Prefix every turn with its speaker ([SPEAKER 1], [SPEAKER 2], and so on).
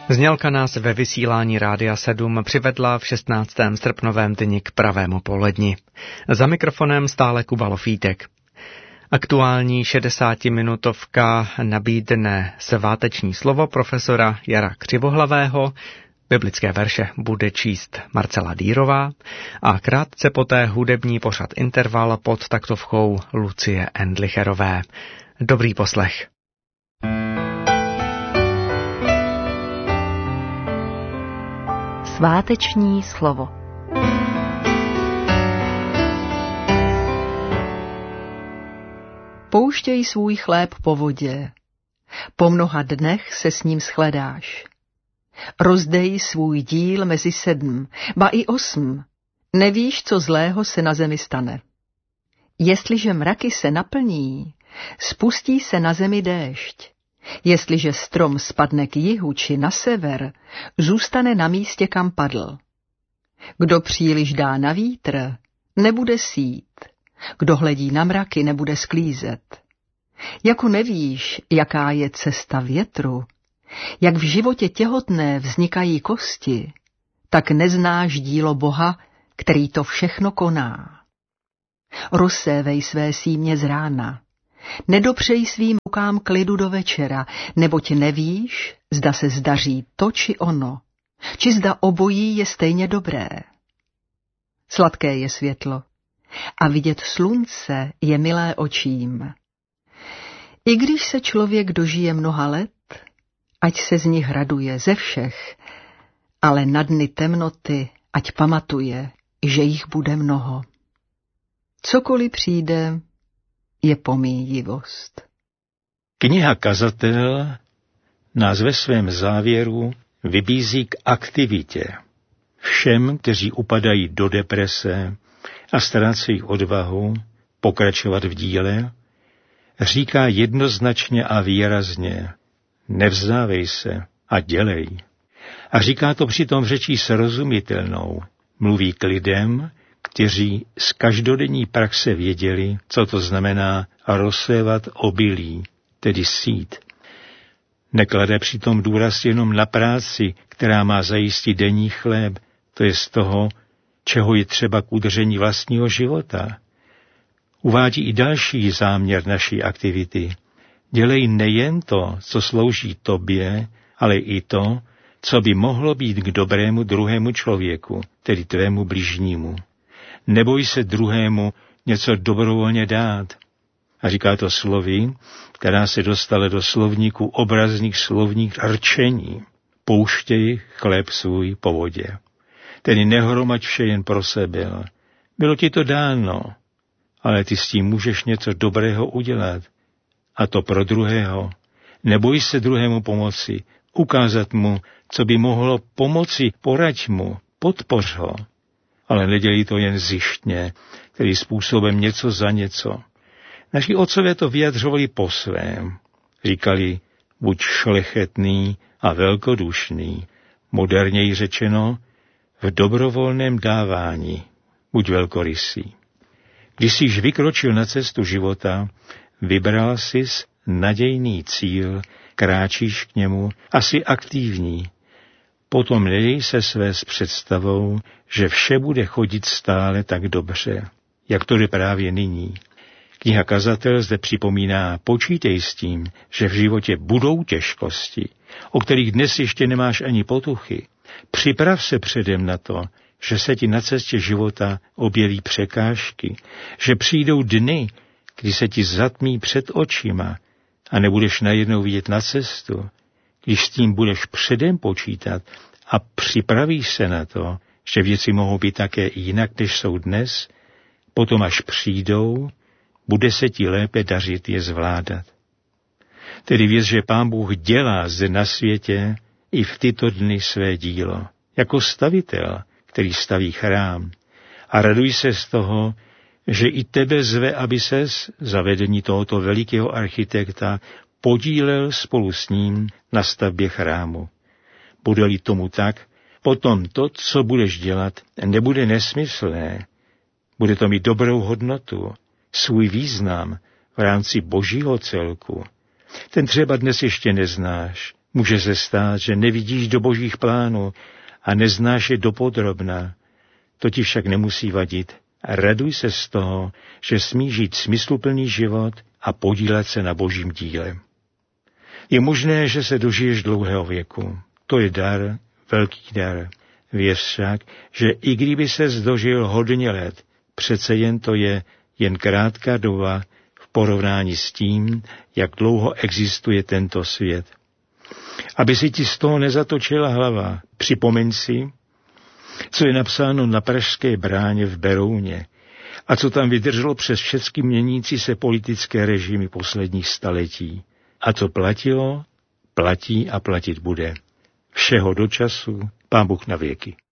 [SPEAKER 1] Znělka nás ve vysílání Rádia 7 přivedla v 16. srpnovém dni k pravému poledni. Za mikrofonem stále Kuba Lofítek. Aktuální 60-minutovka nabídne sváteční slovo profesora Jara Křivohlavého, biblické verše bude číst Marcela Dýrová a krátce poté hudební pořad Interval pod taktovkou Lucie Endlicherové. Dobrý poslech.
[SPEAKER 2] Sváteční slovo. Pouštěj svůj chléb po vodě, po mnoha dnech se s ním shledáš. Rozdej svůj díl mezi 7, ba i 8, nevíš, co zlého se na zemi stane. Jestliže mraky se naplní, spustí se na zemi déšť. Jestliže strom spadne k jihu či na sever, zůstane na místě, kam padl. Kdo příliš dá na vítr, nebude sít. Kdo hledí na mraky, nebude sklízet. Jako nevíš, jaká je cesta větru, jak v životě těhotné vznikají kosti, tak neznáš dílo Boha, který to všechno koná. Rozsévej své símě z rána. Nedopřej svým rukám klidu do večera, neboť nevíš, zda se zdaří to či ono, či zda obojí je stejně dobré. Sladké je světlo a vidět slunce je milé očím. I když se člověk dožije mnoha let, ať se z nich raduje ze všech, ale na dny temnoty ať pamatuje, že jich bude mnoho. Cokoliv přijde, je pomíjivost.
[SPEAKER 3] Kniha Kazatel nás ve svém závěru vybízí k aktivitě. Všem, kteří upadají do deprese a ztrácejí odvahu pokračovat v díle, říká jednoznačně a výrazně: nevzdávej se a dělej. A říká to přitom řečí srozumitelnou. Mluví k lidem, kteří z každodenní praxe věděli, co to znamená rozsévat obilí, tedy sít. Neklade přitom důraz jenom na práci, která má zajistit denní chléb, to je z toho, čeho je třeba k udržení vlastního života. Uvádí i další záměr naší aktivity. Dělej nejen to, co slouží tobě, ale i to, co by mohlo být k dobrému druhému člověku, tedy tvému bližnímu. Neboj se druhému něco dobrovolně dát. A říká to slovy, která se dostala do slovníku obrazných slovních rčení. Pouštěj chléb svůj po vodě. Tedy nehromaď vše jen pro sebe. Bylo ti to dáno, ale ty s tím můžeš něco dobrého udělat. A to pro druhého. Neboj se druhému pomoci, ukázat mu, co by mohlo pomoci, poraď mu, podpoř ho. Ale nedělí to jen zištně, tedy způsobem něco za něco. Naši otcové to vyjadřovali po svém. Říkali, buď šlechetný a velkodušný, moderněji řečeno, v dobrovolném dávání, buď velkorysý. Když jsi již vykročil na cestu života, vybral sis nadějný cíl, kráčíš k němu, asi aktivní. Potom nedej se své s představou, že vše bude chodit stále tak dobře, jak to jde právě nyní. Kniha Kazatel zde připomíná, počítej s tím, že v životě budou těžkosti, o kterých dnes ještě nemáš ani potuchy. Připrav se předem na to, že se ti na cestě života objeví překážky, že přijdou dny, kdy se ti zatmí před očima a nebudeš najednou vidět na cestu. Když s tím budeš předem počítat a připravíš se na to, že věci mohou být také jinak, než jsou dnes, potom až přijdou, bude se ti lépe dařit je zvládat. Tedy věř, že Pán Bůh dělá zde na světě i v tyto dny své dílo, jako stavitel, který staví chrám. A raduj se z toho, že i tebe zve, aby ses za vedení tohoto velikého architekta podílel spolu s ním na stavbě chrámu. Bude-li tomu tak, potom to, co budeš dělat, nebude nesmyslné. Bude to mít dobrou hodnotu, svůj význam v rámci Božího celku. Ten třeba dnes ještě neznáš. Může se stát, že nevidíš do božích plánů a neznáš je dopodrobna. To ti však nemusí vadit. Raduj se z toho, že smíš žít smysluplný život a podílet se na božím díle. Je možné, že se dožiješ dlouhého věku. To je dar, velký dar. Věř však, že i kdyby ses dožil hodně let, přece jen to je jen krátká doba v porovnání s tím, jak dlouho existuje tento svět. Aby si ti z toho nezatočila hlava, připomeň si, co je napsáno na Pražské bráně v Berouně a co tam vydrželo přes všechny měnící se politické režimy posledních staletí. A co platilo, platí a platit bude. Všeho do času, Pán Bůh na věky.